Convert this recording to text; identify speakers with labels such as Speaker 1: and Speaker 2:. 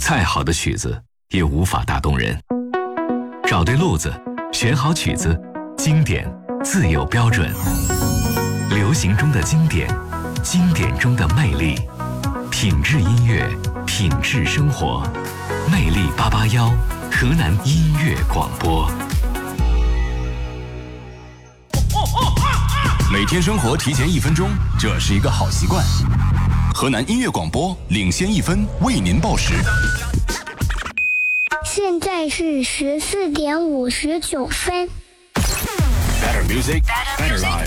Speaker 1: 再好的曲子也无法打动人。找对路子，选好曲子，经典自有标准。流行中的经典，经典中的魅力，品质音乐，品质生活。魅力881，河南音乐广播。
Speaker 2: 每天生活提前1分钟，这是一个好习惯。河南音乐广播领先1分，为您报时。
Speaker 3: 现在是14点59分。
Speaker 2: Better music, better life.